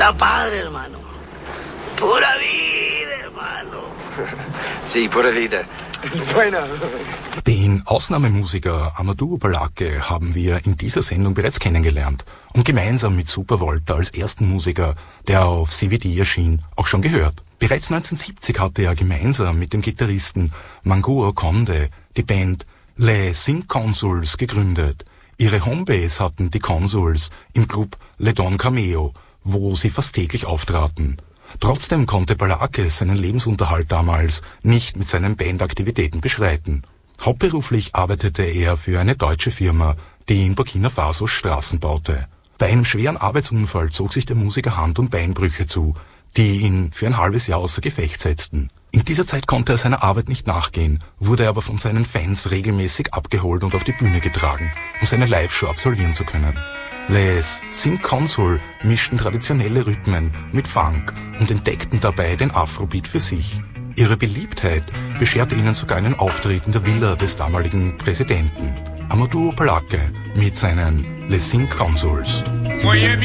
Está padre, hermano. Pura vida, hermano. Sí, pura vida. Bueno. Den Ausnahmemusiker Amadou Balake haben wir in dieser Sendung bereits kennengelernt und gemeinsam mit Supervolta als ersten Musiker, der auf CVD erschien, auch schon gehört. Bereits 1970 hatte er gemeinsam mit dem Gitarristen Mangou Conde die Band Les Cinq Consuls gegründet. Ihre Homebase hatten die Consuls im Club Le Don Cameo, wo sie fast täglich auftraten. Trotzdem konnte Balake seinen Lebensunterhalt damals nicht mit seinen Bandaktivitäten bestreiten. Hauptberuflich arbeitete er für eine deutsche Firma, die in Burkina Faso Straßen baute. Bei einem schweren Arbeitsunfall zog sich der Musiker Hand- und Beinbrüche zu, die ihn für ein halbes Jahr außer Gefecht setzten. In dieser Zeit konnte er seiner Arbeit nicht nachgehen, wurde aber von seinen Fans regelmäßig abgeholt und auf die Bühne getragen, um seine Live-Show absolvieren zu können. Les Cinq Consuls mischten traditionelle Rhythmen mit Funk und entdeckten dabei den Afrobeat für sich. Ihre Beliebtheit bescherte ihnen sogar einen Auftritt in der Villa des damaligen Präsidenten. Amadou Balake mit seinen Les Cinq Consuls.